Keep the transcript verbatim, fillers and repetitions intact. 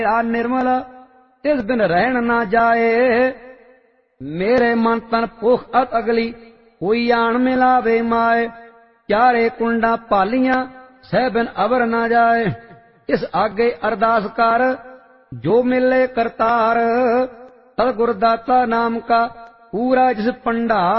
ਆ ਨਿਰਮਲ ਤਿਸ ਬਿਨ ਰਹਿਣ ਨਾ ਜਾਏ। ਮੇਰੇ ਮਨ ਤਨ ਭੁਖ ਅਤ ਅਗਲੀ ਕੋਈ ਆਣ ਮਿਲਾਵੇ ਮਾਏ। ਚਾਰੇ ਕੁੰਡਾਂ ਭਾਲੀਆਂ ਸਹਿ ਬਿਨ ਅਵਰ ਨਾ ਜਾਏ। ਇਸ ਆਗੇ ਅਰਦਾਸ ਕਰ ਜੋ ਮਿਲੇ ਕਰਤਾਰ। ਤਦ ਗੁਰਦਾਤਾ ਨਾਮ ਕਾ ਪੂਰਾ ਜਿਸ ਭੰਡਾਰ।